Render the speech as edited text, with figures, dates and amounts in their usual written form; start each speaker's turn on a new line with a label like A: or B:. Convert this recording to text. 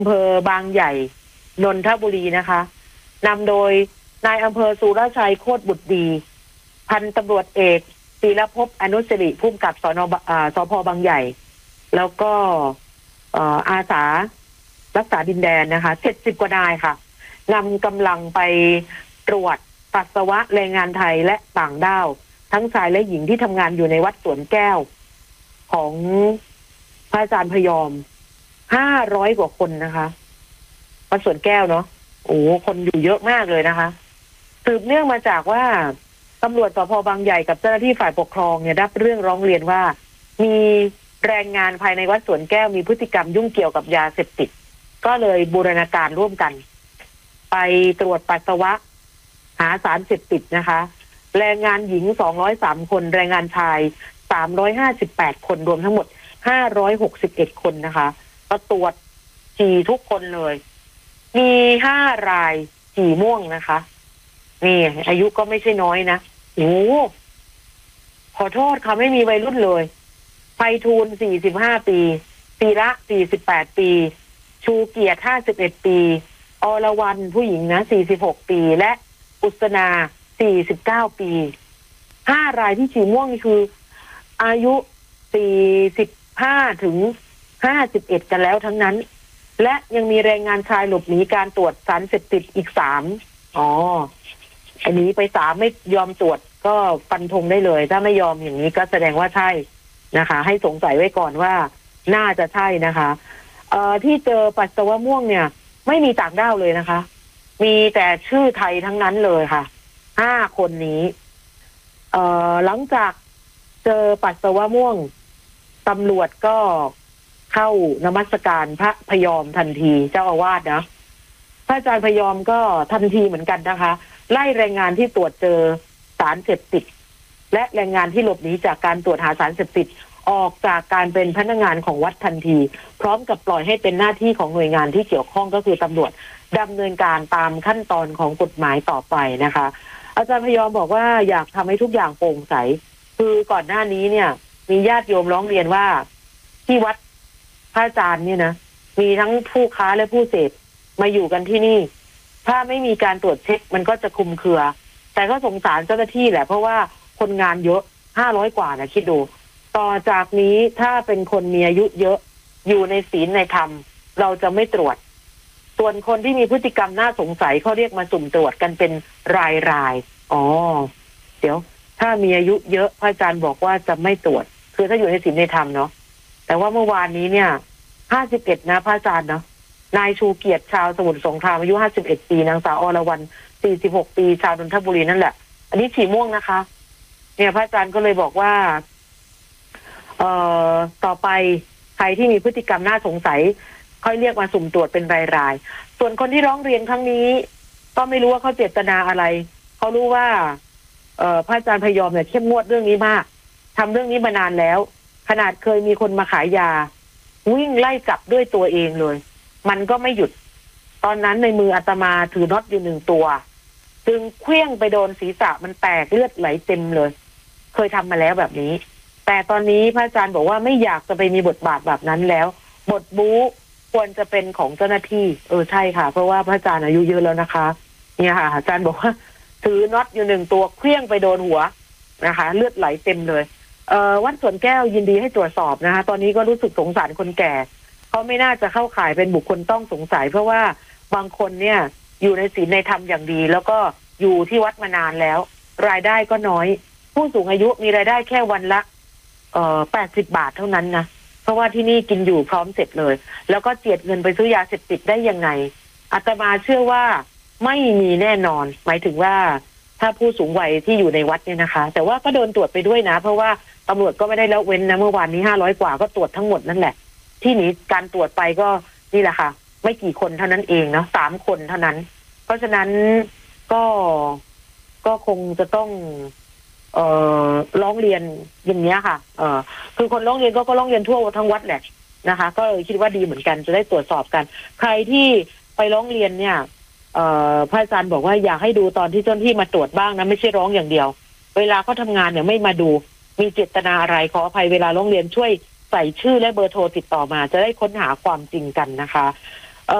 A: อำเภอบางใหญ่นนทบุรีนะคะนำโดยนายอำเภอสุรชัยโคตรบุตรดีพันตำรวจเอกศิรภพอนุสิริผู้กำกับสพบางใหญ่แล้วก็อาสารักษาดินแดนนะคะ70 กว่านายค่ะนำกำลังไปตรวจปัสสาวะแรงงานไทยและต่างด้าวทั้งชายและหญิงที่ทำงานอยู่ในวัดสวนแก้วของพระอาจารย์พยอม500 กว่าคนนะคะวัดสวนแก้วเนาะโอ้คนอยู่เยอะมากเลยนะคะสืบเนื่องมาจากว่าตำรวจสพบางใหญ่กับเจ้าหน้าที่ฝ่ายปกครองเนี่ยได้รับเรื่องร้องเรียนว่ามีแรงงานภายในวัดสวนแก้วมีพฤติกรรมยุ่งเกี่ยวกับยาเสพติดก็เลยบูรณาการร่วมกันไปตรวจปัสสาวะหาสารเสพติดนะคะแรงงานหญิง203 คนแรงงานชาย358 คนรวมทั้งหมด561 คนนะคะก็ตรวจฉี่ทุกคนเลยมี5 รายฉี่ม่วงนะคะนี่อายุก็ไม่ใช่น้อยนะโอ้ขอโทษค่ะไม่มีวัยรุ่นเลยไพฑูรย์45 ปีศิระ48 ปีชูเกียรติ51 ปีอรวรรณผู้หญิงนะ46 ปีและอุษนา49 ปี5 รายที่ฉี่ม่วงนี่คืออายุ45 ถึง 51 กันแล้วทั้งนั้นและยังมีแรงงานชายหลบหนีการตรวจสารเสพติดอีก3อันนี้ไป3ไม่ยอมตรวจก็ฟันธงได้เลยถ้าไม่ยอมอย่างนี้ก็แสดงว่าใช่นะคะให้สงสัยไว้ก่อนว่าน่าจะใช่นะคะที่เจอปัสสาวะม่วงเนี่ยไม่มีต่างด้าวเลยนะคะมีแต่ชื่อไทยทั้งนั้นเลยค่ะ5 คนนี้หลังจากเจอปัสสาวะม่วงตำรวจก็เข้านมัสการพระพยอมทันทีเจ้าอาวาสนะพระอาจารย์พยอมก็ทันทีเหมือนกันนะคะไล่แรงงานที่ตรวจเจอสารเสพติดและแรงงานที่หลบหนีจากการตรวจหาสารเสพติดออกจากการเป็นพนักงานของวัดทันทีพร้อมกับปล่อยให้เป็นหน้าที่ของหน่วยงานที่เกี่ยวข้องก็คือตำรวจดำเนินการตามขั้นตอนของกฎหมายต่อไปนะคะอาจารย์พยอมบอกว่าอยากทำให้ทุกอย่างโปร่งใสคือก่อนหน้านี้เนี่ยมีญาติโยมร้องเรียนว่าที่วัดพระอาจารย์เนี่ยนะมีทั้งผู้ค้าและผู้เสพมาอยู่กันที่นี่ถ้าไม่มีการตรวจเช็คมันก็จะคลุมเครือแต่ก็สงสารเจ้าหน้าที่แหละเพราะว่าคนงานเยอะ500 กว่านะคิดดูต่อจากนี้ถ้าเป็นคนมีอายุเยอะอยู่ในศีลในธรรมเราจะไม่ตรวจส่วนคนที่มีพฤติกรรมน่าสงสัยเขาเรียกมาสุ่มตรวจกันเป็นรายเดี๋ยวถ้ามีอายุเยอะพระอาจารย์บอกว่าจะไม่ตรวจคือถ้าอยู่ในศีลในธรรมเนาะแต่ว่าเมื่อวานนี้เนี่ย51นะพระอาจารย์เนาะนายชูเกียรติชาวสมุทรสงครามอายุ51 ปีนางสาวอรวรรณ46 ปีชาวนนทบุรีนั่นแหละอันนี้ฉี่ม่วงนะคะเนี่ยพระอาจารย์ก็เลยบอกว่าต่อไปใครที่มีพฤติกรรมน่าสงสัยค่อยเรียกมาสุ่มตรวจเป็นรายๆส่วนคนที่ร้องเรียนครั้งนี้ก็ไม่รู้ว่าเขาเจตนาอะไรเขารู้ว่าพระอาจารย์พยอมเนี่ยเข้มงวดเรื่องนี้มากทำเรื่องนี้มานานแล้วขนาดเคยมีคนมาขายยาวิ่งไล่จับด้วยตัวเองเลยมันก็ไม่หยุดตอนนั้นในมืออาตมาถือน็อตอยู่1 ตัวจึงเคลื่องไปโดนศีรษะมันแตกเลือดไหลเต็มเลยเคยทำมาแล้วแบบนี้แต่ตอนนี้พระอาจารย์บอกว่าไม่อยากจะไปมีบทบาทแบบนั้นแล้วบทบู๊ควรจะเป็นของเจ้าหน้าที่ใช่ค่ะเพราะว่าพระอาจารย์อายุเยอะแล้วนะคะเนี่ยค่ะอาจารย์บอกว่าถือน็อตอยู่1 ตัวเคลื่องไปโดนหัวนะคะเลือดไหลเต็มเลยวัดสวนแก้วยินดีให้ตรวจสอบนะคะตอนนี้ก็รู้สึกสงสารคนแก่เขาไม่น่าจะเข้าข่ายเป็นบุคคลต้องสงสัยเพราะว่าบางคนเนี่ยอยู่ในศีลในธรรมอย่างดีแล้วก็อยู่ที่วัดมานานแล้วรายได้ก็น้อยผู้สูงอายุมีรายได้แค่วันละ80 บาทเท่านั้นนะเพราะว่าที่นี่กินอยู่พร้อมเสร็จเลยแล้วก็เจียดเงินไปซื้อยาเสพติดได้ยังไงอาตมาเชื่อว่าไม่มีแน่นอนหมายถึงว่าถ้าผู้สูงวัยที่อยู่ในวัดเนี่ยนะคะแต่ว่าก็โดนตรวจไปด้วยนะเพราะว่าตำรวจก็ไม่ได้ละเว้นนะเมื่อวานนี้500 กว่าก็ตรวจทั้งหมดนั่นแหละที่นี้การตรวจไปก็นี่แหละค่ะไม่กี่คนเท่านั้นเองนะ3 คนเท่านั้นเพราะฉะนั้นก็คงจะต้องร้องเรียนอย่างเนี้ยค่ะคือคนร้องเรียนก็ร้องเรียนทั่วทั้งวัดแหละนะคะก็คิดว่าดีเหมือนกันจะได้ตรวจสอบกันใครที่ไปร้องเรียนเนี่ยพระอาจารย์บอกว่าอยากให้ดูตอนที่เจ้าหน้าที่มาตรวจบ้างนะไม่ใช่ร้องอย่างเดียวเวลาเขาทำงานเนี่ยไม่มาดูมีเจตนาอะไรขออภัยเวลาร้องเรียนช่วยใส่ชื่อและเบอร์โทรติดต่อมาจะได้ค้นหาความจริงกันนะคะ